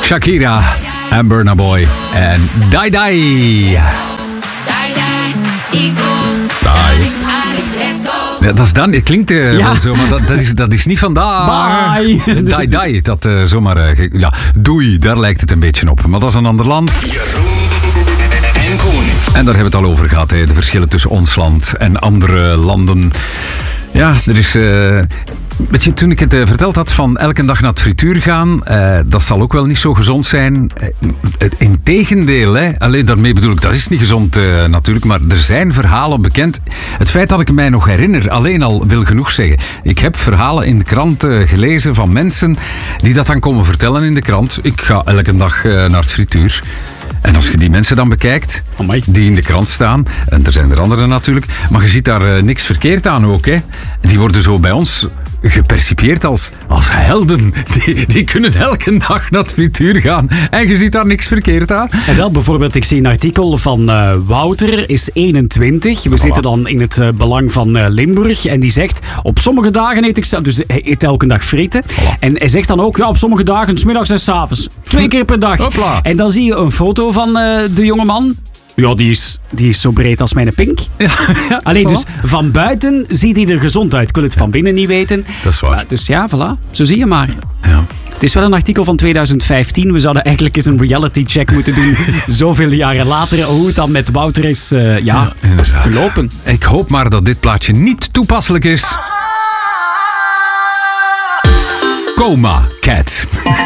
Shakira en Burna Boy en Die Die. Ja, dat is dan, het klinkt wel zo, maar dat is niet vandaag. Bye. Die Die, dat zomaar... ja, doei, daar lijkt het een beetje op. Maar dat is een ander land. En Koen. En daar hebben we het al over gehad, hè, de verschillen tussen ons land en andere landen. Ja, er is... weet je, toen ik het verteld had van elke dag naar het frituur gaan, dat zal ook wel niet zo gezond zijn. Integendeel, hè. Alleen daarmee bedoel ik, dat is niet gezond natuurlijk, maar er zijn verhalen bekend. Het feit dat ik mij nog herinner, alleen al wil genoeg zeggen. Ik heb verhalen in de krant gelezen van mensen die dat dan komen vertellen in de krant. Ik ga elke dag naar het frituur. En als je die mensen dan bekijkt, die in de krant staan, en er zijn er anderen natuurlijk, maar je ziet daar niks verkeerd aan ook, hè. Die worden zo bij ons gepercipieerd als helden. Die kunnen elke dag naar het frituur gaan. En je ziet daar niks verkeerd aan. En wel, bijvoorbeeld, ik zie een artikel van Wouter, is 21. We zitten dan in het belang van Limburg. En die zegt, op sommige dagen eet ik... Dus hij eet elke dag frieten. En hij zegt dan ook, ja, op sommige dagen, 's middags en 's avonds. 2 keer per dag. Hopla. En dan zie je een foto van de jongeman. Ja, die is zo breed als mijn pink. Ja, Alleen, dus van buiten ziet hij er gezond uit. Ik wil het van binnen niet weten. Dat is waar. Maar, dus ja, voilà. Zo zie je maar. Ja. Het is wel een artikel van 2015. We zouden eigenlijk eens een reality check moeten doen. Zoveel jaren later. Hoe het dan met Wouter is gelopen. Ik hoop maar dat dit plaatje niet toepasselijk is. Coma Cat.